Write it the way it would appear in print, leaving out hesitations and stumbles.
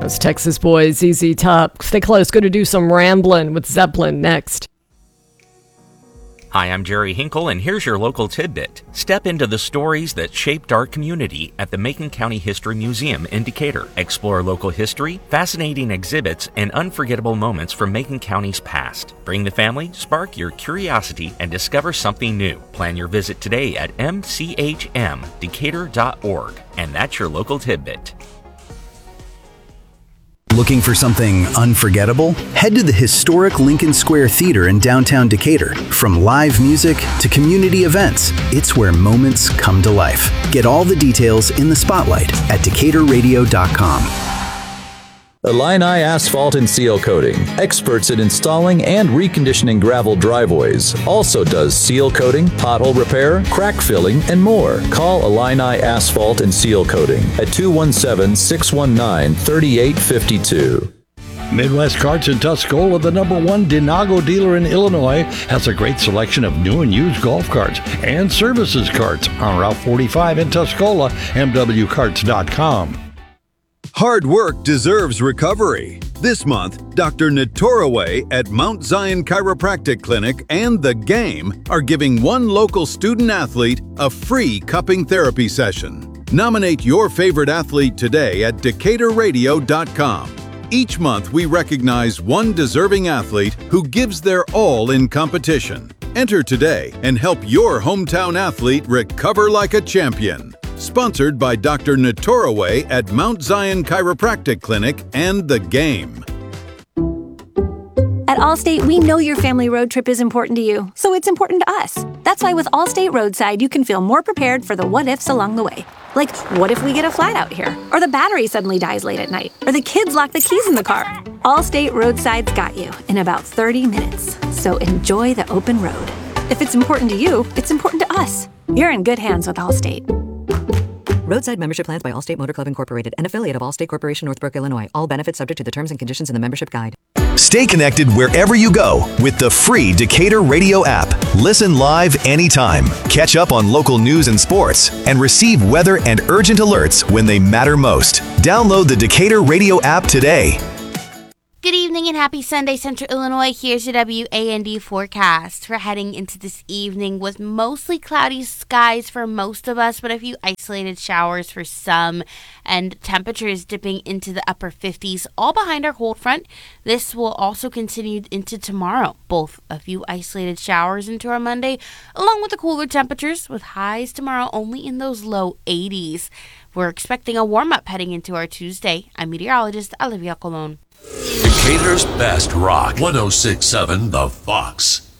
That's Texas boys, ZZ Top. Stay close. Going to do some rambling with Zeppelin next. Hi, I'm Jerry Hinkle, and here's your local tidbit. Step into the stories that shaped our community at the Macon County History Museum in Decatur. Explore local history, fascinating exhibits, and unforgettable moments from Macon County's past. Bring the family, spark your curiosity, and discover something new. Plan your visit today at mchmdecatur.org. And that's your local tidbit. Looking for something unforgettable? Head to the historic Lincoln Square Theater in downtown Decatur. From live music to community events, it's where moments come to life. Get all the details in the spotlight at DecaturRadio.com. Illini Asphalt and Seal Coating, experts in installing and reconditioning gravel driveways. Also does seal coating, pothole repair, crack filling, and more. Call Illini Asphalt and Seal Coating at 217-619-3852. Midwest Carts in Tuscola, the #1 Denago dealer in Illinois, has a great selection of new and used golf carts and services carts on Route 45 in Tuscola, MWCarts.com. Hard work deserves recovery. This month, Dr. Natoraway at Mount Zion Chiropractic Clinic and The Game are giving one local student athlete a free cupping therapy session. Nominate your favorite athlete today at DecaturRadio.com. Each month, we recognize one deserving athlete who gives their all in competition. Enter today and help your hometown athlete recover like a champion. Sponsored by Dr. Natoraway at Mount Zion Chiropractic Clinic and The Game. At Allstate, we know your family road trip is important to you, so it's important to us. That's why with Allstate Roadside, you can feel more prepared for the what-ifs along the way. Like, what if we get a flat out here? Or the battery suddenly dies late at night? Or the kids lock the keys in the car? Allstate Roadside's got you in about 30 minutes. So enjoy the open road. If it's important to you, it's important to us. You're in good hands with Allstate. Roadside membership plans by Allstate Motor Club Incorporated, an affiliate of Allstate Corporation, Northbrook, Illinois. All benefits subject to the terms and conditions in the membership guide. Stay connected wherever you go with the free Decatur Radio app. Listen live anytime. Catch up on local news and sports, and receive weather and urgent alerts when they matter most. Download the Decatur Radio app today. Good evening and happy Sunday, Central Illinois. Here's your WAND forecast. We're heading into this evening with mostly cloudy skies for most of us, but a few isolated showers for some, and temperatures dipping into the upper 50s, all behind our cold front. This will also continue into tomorrow. Both a few isolated showers into our Monday, along with the cooler temperatures, with highs tomorrow only in those low 80s. We're expecting a warm-up heading into our Tuesday. I'm meteorologist Olivia Colon. Decatur's best rock, 106.7 The Fox.